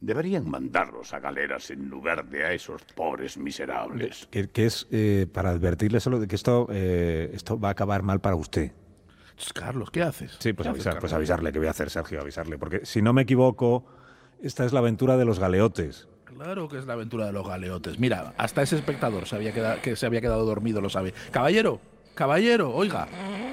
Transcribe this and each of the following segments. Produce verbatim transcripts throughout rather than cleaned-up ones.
Deberían mandarlos a galeras en lugar de a esos pobres miserables. Que, que es eh, para advertirle solo de que esto, eh, esto va a acabar mal para usted. Carlos, ¿qué haces? Sí, pues, ¿Qué avisar, haces, pues Carlos? avisarle. ¿Qué voy a hacer, Sergio? Avisarle. Porque si no me equivoco, esta es la aventura de los galeotes. Claro que es la aventura de los galeotes. Mira, hasta ese espectador se había quedado, que se había quedado dormido lo sabe. Caballero, caballero, oiga.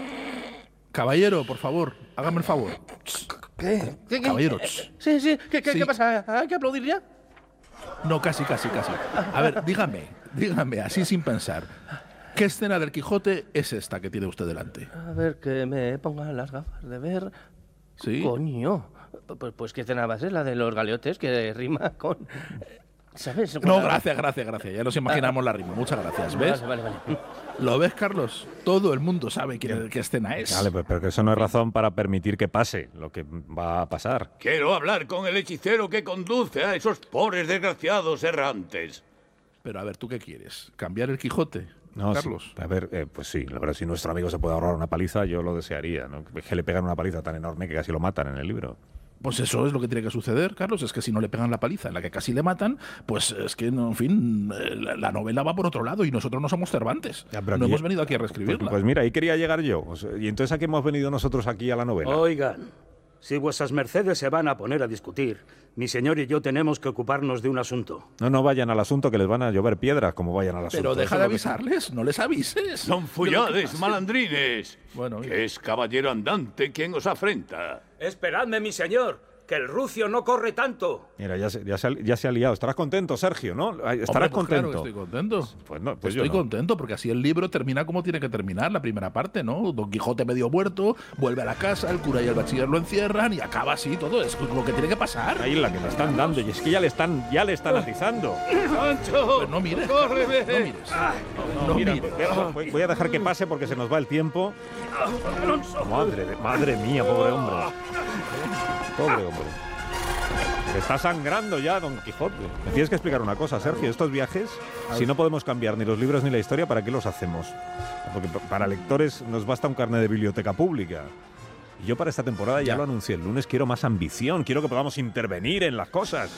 Caballero, por favor, hágame el favor. ¿Qué? ¿Qué, qué? Caballero. Sí, sí. ¿Qué, qué, Sí. ¿Qué pasa? ¿Hay que aplaudir ya? No, casi, casi, casi. A ver, dígame, dígame, así sin pensar. ¿Qué escena del Quijote es esta que tiene usted delante? A ver, que me pongan las gafas de ver. ¿Sí? Coño. Pues, pues ¿qué escena va a ser? La de los galeotes, que rima con... ¿Sabes? No, gracias, gracias, gracias. Ya nos imaginamos la rima. Muchas gracias. ¿Ves? Vale, vale, vale. ¿Lo ves, Carlos? Todo el mundo sabe quién, qué escena es. Vale, pues, pero que eso no es razón para permitir que pase lo que va a pasar. Quiero hablar con el hechicero que conduce a esos pobres desgraciados errantes. Pero a ver, ¿tú qué quieres? ¿Cambiar el Quijote? No, Carlos. sí. A ver, eh, pues sí, la verdad, si nuestro amigo se puede ahorrar una paliza, yo lo desearía, ¿no? Que le pegan una paliza tan enorme que casi lo matan en el libro. Pues eso es lo que tiene que suceder, Carlos. Es que si no le pegan la paliza en la que casi le matan, pues es que, no, en fin, eh, la, la novela va por otro lado y nosotros no somos Cervantes. Ya, pero no aquí- hemos venido aquí a reescribirla. Pues, pues mira, ahí quería llegar yo. O sea, y entonces, ¿a qué hemos venido nosotros aquí a la novela? Oigan, si vuestras mercedes se van a poner a discutir, mi señor y yo tenemos que ocuparnos de un asunto. No, no vayan al asunto, que les van a llover piedras como vayan al asunto. Pero deja Eso de es lo que- avisarles, no les avises. Son fullades, malandrines. Bueno, que es caballero andante quien os afrenta. Esperadme, mi señor, que el rucio no corre tanto. Mira, ya se, ya, se ha, ya se ha liado. Estarás contento, Sergio, ¿no? Ay, Estarás Hombre, pues claro contento. que estoy contento. Pues no, pues yo estoy no. contento porque así el libro termina como tiene que terminar, la primera parte, ¿no? Don Quijote medio muerto, vuelve a la casa, el cura y el bachiller lo encierran y acaba así todo. Es lo que tiene que pasar. Ahí es la que le están dando. Y es que ya le están, ya le están atizando. ¡Sancho! Pues no mires, ¡Córreme! no mires. No, no Mira, mires. voy- voy a dejar que pase porque se nos va el tiempo. Madre, de- madre mía, pobre hombre. Pobre hombre. Está sangrando ya, Don Quijote. Me tienes que explicar una cosa, Sergio. Estos viajes, si no podemos cambiar ni los libros ni la historia, ¿para qué los hacemos? Porque p- para lectores nos basta un carnet de biblioteca pública. Y yo para esta temporada, ya, Ya. lo anuncié el lunes, quiero más ambición. Quiero que podamos intervenir en las cosas.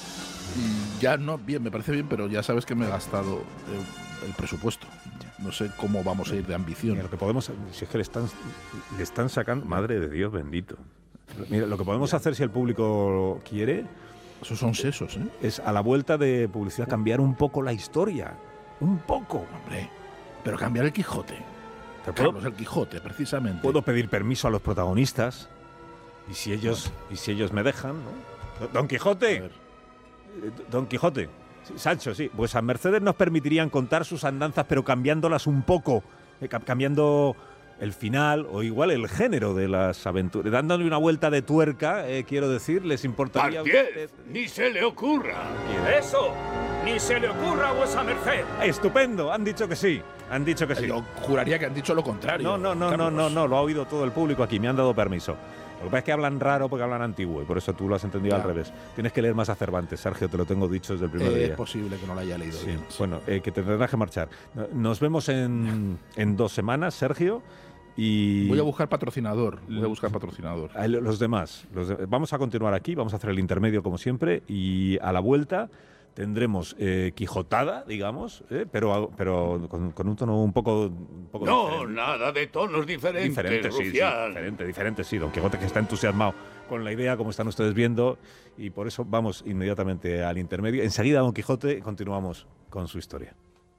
Y ya no, bien, me parece bien, pero ya sabes que me he gastado el, el presupuesto. No sé cómo vamos a ir de ambición. Mira, lo que podemos, si es que le están, le están sacando, madre de Dios bendito. Mira, lo que podemos hacer si el público quiere Esos son sesos, ¿eh? es a la vuelta de publicidad cambiar un poco la historia, un poco. Hombre, pero cambiar el Quijote. ¿Te puedo, Carlos, el Quijote, precisamente. puedo pedir permiso a los protagonistas y si ellos y si ellos me dejan, ¿no? Don A Quijote, ver, eh, Don Quijote, sí, Sancho, sí, pues a Mercedes nos permitirían contar sus andanzas, pero cambiándolas un poco, eh, ca- cambiando el final o igual el género de las aventuras, dándole una vuelta de tuerca, eh, quiero decir, les importaría. a ¡Pardiez! ustedes- ¡Ni se le ocurra! ¡Eso! ¡Ni se le ocurra a vuesa merced! Estupendo, han dicho que sí, han dicho que sí. yo juraría que han dicho lo contrario. No, no, no, no, Carlos. no, no, lo ha oído todo el público aquí, me han dado permiso. Lo que pasa es que hablan raro porque hablan antiguo y por eso tú lo has entendido Ya. al revés. Tienes que leer más a Cervantes, Sergio, te lo tengo dicho desde el primer Eh, día. es posible que no lo haya leído Sí, bien. bueno, eh, que te tendrás que marchar. Nos vemos en, en dos semanas, Sergio, y Voy a buscar patrocinador. Voy a buscar patrocinador. a los demás. Los de- vamos a continuar aquí, vamos a hacer el intermedio como siempre y a la vuelta tendremos eh, Quijotada, digamos, eh, pero, pero con, con un tono un poco, un poco No, diferente. nada de tonos diferentes, Diferente, sí, sí, Rufián. diferente, diferente, sí. Don Quijote que está entusiasmado con la idea, como están ustedes viendo, y por eso vamos inmediatamente al intermedio. Enseguida, Don Quijote, continuamos con su historia.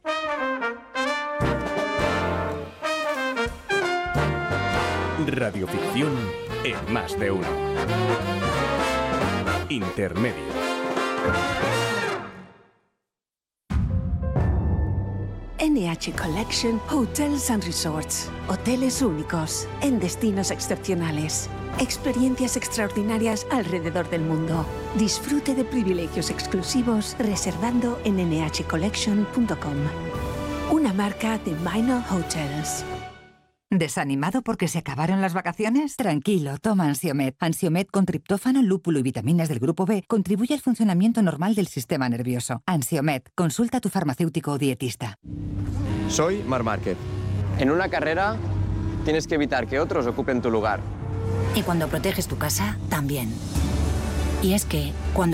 Radioficción en más de uno. Intermedio. N H Collection Hotels and Resorts. Hoteles únicos, en destinos excepcionales. Experiencias extraordinarias alrededor del mundo. Disfrute de privilegios exclusivos reservando en n h collection punto com. Una marca de Minor Hotels. ¿Desanimado porque se acabaron las vacaciones? Tranquilo, toma Ansiomed. Ansiomed con triptófano, lúpulo y vitaminas del grupo B contribuye al funcionamiento normal del sistema nervioso. Ansiomed, consulta a tu farmacéutico o dietista. Soy Marc Márquez. En una carrera tienes que evitar que otros ocupen tu lugar. Y cuando proteges tu casa, también. Y es que, cuando